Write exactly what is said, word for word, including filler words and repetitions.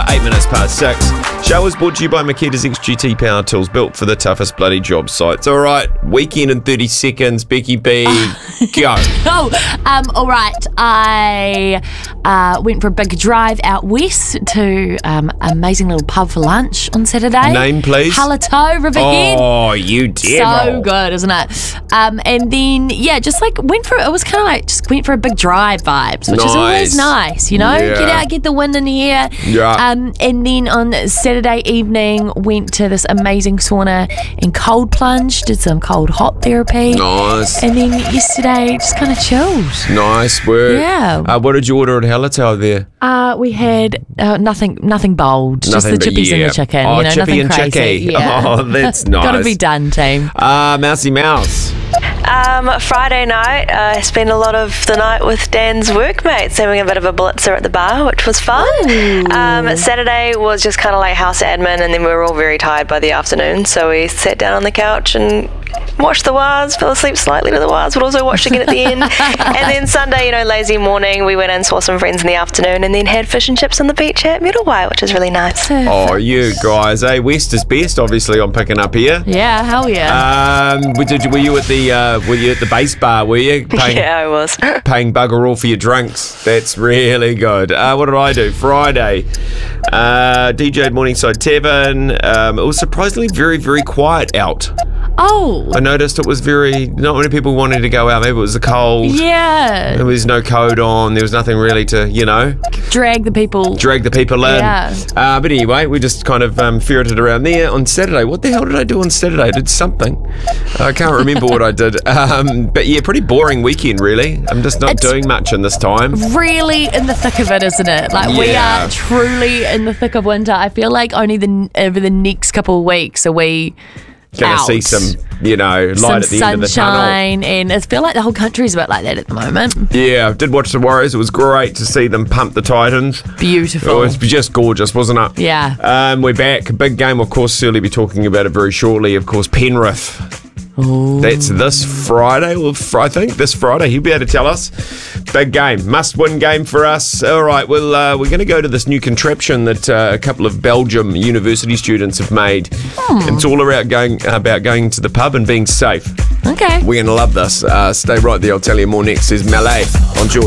eight minutes past six. Show is brought to you by Makeda's X G T Power Tools, built for the toughest bloody job sites. All right, weekend in thirty seconds. Becky B, go. Oh, um, all right. I uh, went for a big drive out west to um, an amazing little pub for lunch on Saturday. Name, please. Hallertau, Riverhead. Oh, you did. So good, isn't it? Um, and then, yeah, just like went for, it was kind of like, just went for a big drive vibes, which Nice. is always nice, you know? Yeah. Get out, get the wind in the air. Yeah. Um, and then on Saturday evening, went to this amazing sauna and cold plunge, did some cold hot therapy. Nice. And then yesterday, just kind of chilled. Nice work. Yeah. Uh, what did you order at Hallertau there? Uh, we had uh, nothing nothing bold, just Nothing the but chippies and yeah. the chicken. Oh, you know, chippy nothing and crazy. chicky. Yeah. Oh, that's nice. Got to be done, team. Uh, Mousy Mouse. Um, Friday night, uh, I spent a lot of the night with Dan's workmates, having a bit of a blitzer at the bar, which was fun. Um, Saturday was just kind of like house admin, and then we were all very tired by the afternoon, so we sat down on the couch and watched the Waz, fell asleep slightly to the Waz, but also watched again at the end. And then Sunday, you know, lazy morning, we went and saw some friends in the afternoon, and then had fish and chips on the beach at Middleway, which is really nice. Oh, you guys, eh? West is best, obviously, I'm picking up here. Yeah, hell yeah. Um, were, did, were you at the uh, were you at the base bar? Were you paying, Yeah, I was. paying bugger all for your drinks? That's really good. Uh, what did I do Friday? Uh, D J'd Morningside Tavern. Um, it was surprisingly very very quiet out. Oh, I noticed it was very not many people wanted to go out. Maybe it was the cold. yeah. There was no code on. There was nothing really to you know Drag the people. drag the people in. Yeah. Uh, but anyway, we just kind of um, ferreted around there on Saturday. What the hell did I do on Saturday? I did something. I can't remember what I did. Um, but yeah, pretty boring weekend, really. I'm just not It's- doing much in this time. Really in the thick of it, isn't it? Like we Yeah. are truly in the thick of winter. I feel like only the over the next couple of weeks are we Gonna out. see some, you know, light some at the end of the tunnel. sunshine, and I feel like the whole country's a bit like that at the moment. Yeah, I did watch the Warriors. It was great to see them pump the Titans. It Beautiful. was just gorgeous, wasn't it? Yeah. Um, we're back. Big game, of course. Certainly be talking about it very shortly. Of course, Penrith. Ooh. That's this Friday. Well, fr- I think this Friday. He'll be able to tell us. Big game, must-win game for us. All right, well, uh, we're going to go to this new contraption that uh, a couple of Belgium university students have made. Hmm. It's all about going about going to the pub and being safe. Okay. We're going to love this. Uh, stay right there. I'll tell you more next. There's Malay on George.